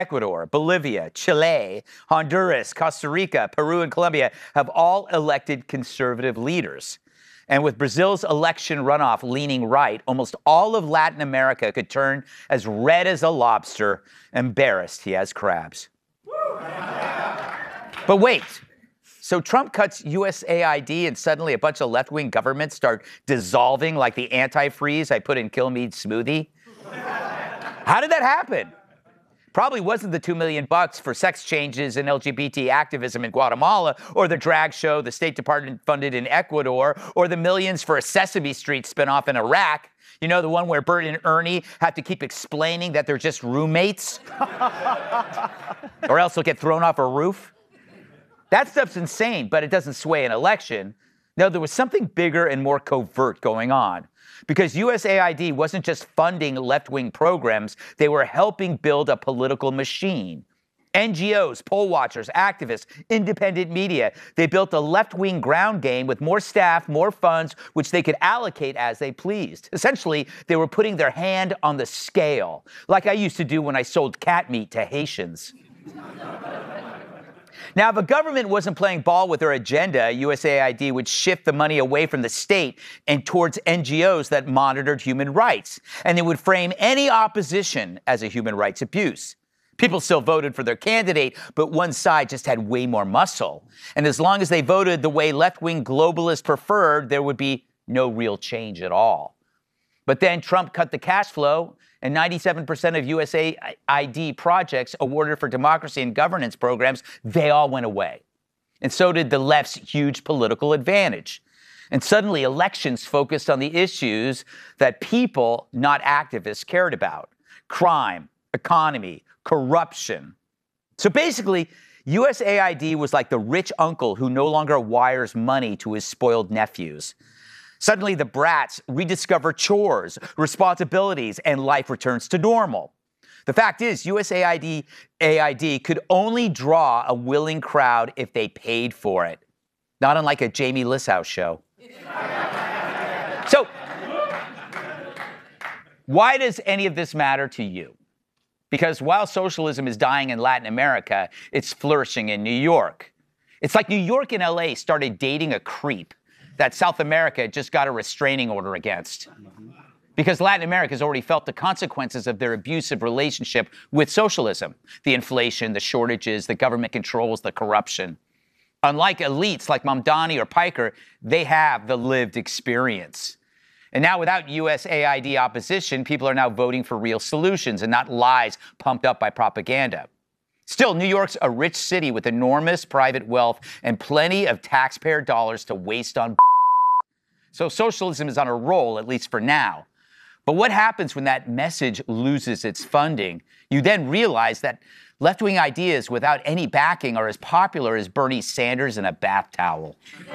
Ecuador, Bolivia, Chile, Honduras, Costa Rica, Peru, and Colombia have all elected conservative leaders. And with Brazil's election runoff leaning right, almost all of Latin America could turn as red as a lobster, embarrassed he has crabs. But wait, so Trump cuts USAID and suddenly a bunch of left-wing governments start dissolving like the antifreeze I put in Kilmeade's smoothie? How did that happen? Probably wasn't the $2 million for sex changes and LGBT activism in Guatemala, or the drag show the State Department funded in Ecuador, or the millions for a Sesame Street spinoff in Iraq. You know, the one where Bert and Ernie have to keep explaining that they're just roommates? Or else they'll get thrown off a roof? That stuff's insane, but it doesn't sway an election. No, there was something bigger and more covert going on. Because USAID wasn't just funding left-wing programs, they were helping build a political machine. NGOs, poll watchers, activists, independent media, they built a left-wing ground game with more staff, more funds, which they could allocate as they pleased. Essentially, they were putting their hand on the scale, like I used to do when I sold cat meat to Haitians. Now, if a government wasn't playing ball with their agenda, USAID would shift the money away from the state and towards NGOs that monitored human rights. And they would frame any opposition as a human rights abuse. People still voted for their candidate, but one side just had way more muscle. And as long as they voted the way left-wing globalists preferred, there would be no real change at all. But then Trump cut the cash flow, and 97% of USAID projects awarded for democracy and governance programs, they all went away. And so did the left's huge political advantage. And suddenly elections focused on the issues that people, not activists, cared about: crime, economy, corruption. So basically, USAID was like the rich uncle who no longer wires money to his spoiled nephews. Suddenly, the brats rediscover chores, responsibilities, and life returns to normal. The fact is, USAID could only draw a willing crowd if they paid for it. Not unlike a Jamie Lissow show. So, why does any of this matter to you? Because while socialism is dying in Latin America, it's flourishing in New York. It's like New York and LA started dating a creep that South America just got a restraining order against. Because Latin America has already felt the consequences of their abusive relationship with socialism: the inflation, the shortages, the government controls, the corruption. Unlike elites like Mamdani or Piker, they have the lived experience. And now, without USAID opposition, people are now voting for real solutions and not lies pumped up by propaganda. Still, New York's a rich city with enormous private wealth and plenty of taxpayer dollars to waste on. So socialism is on a roll, at least for now. But what happens when that message loses its funding? You then realize that left-wing ideas without any backing are as popular as Bernie Sanders in a bath towel.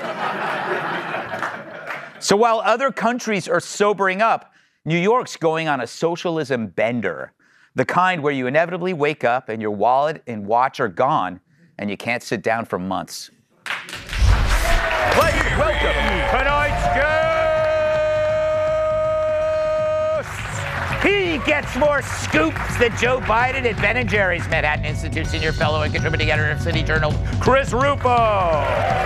So while other countries are sobering up, New York's going on a socialism bender. The kind where you inevitably wake up and your wallet and watch are gone and you can't sit down for months. Please welcome tonight's guest. He gets more scoops than Joe Biden at Ben & Jerry's. Manhattan Institute senior fellow and contributing editor of City Journal, Chris Rufo.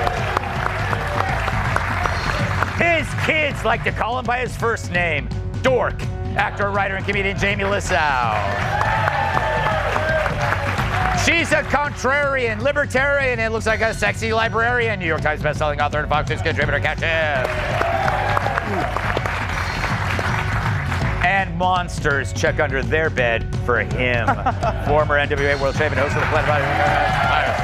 His kids like to call him by his first name, Dork. Actor, writer, and comedian Jamie Lissow. She's a contrarian, libertarian, and looks like a sexy librarian. New York Times bestselling author and Fox News contributor, catch him. And monsters check under their bed for him. Former NWA World Champion, host of the Planet Body.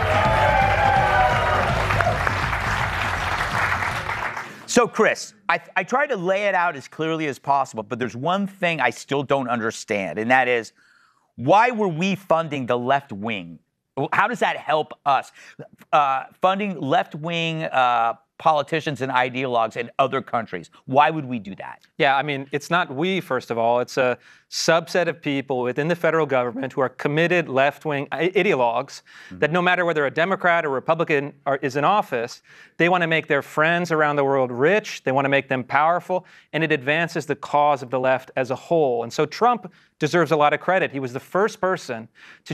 So, Chris, I try to lay it out as clearly as possible, but there's one thing I still don't understand, and that is, why were we funding the left wing? How does that help us? Funding left-wing politicians and ideologues in other countries. Why would we do that? Yeah, I mean, it's not we, first of all. It's a subset of people within the federal government who are committed left-wing ideologues that no matter whether a Democrat or Republican is in office, they want to make their friends around the world rich, they want to make them powerful, and it advances the cause of the left as a whole. And so Trump deserves a lot of credit. He was the first person to